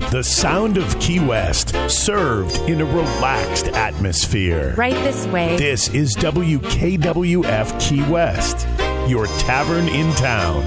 The sound of Key West, served in a relaxed atmosphere. Right this way. This is WKWF Key West, your tavern in town.